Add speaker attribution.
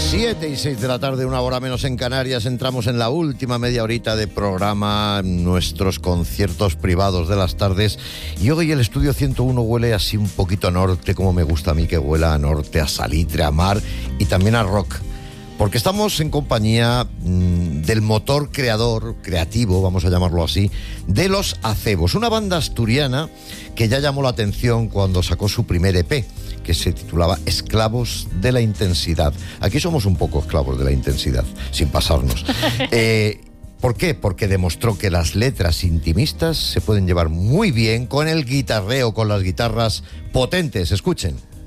Speaker 1: 7:06 de la tarde, 1 hora menos en Canarias. Entramos en la última media horita de programa, nuestros conciertos privados de las tardes. Y hoy el estudio 101 huele así un poquito a norte, como me gusta a mí que huela a norte, a salitre, a mar y también a rock. Porque estamos en compañía del motor creativo, vamos a llamarlo así, de Los Acebos, una banda asturiana que ya llamó la atención cuando sacó su primer EP, que se titulaba Esclavos de la Intensidad. Aquí somos un poco esclavos de la intensidad, sin pasarnos. ¿Por qué? Porque demostró que las letras intimistas se pueden llevar muy bien con el guitarreo, con las guitarras potentes. Escuchen.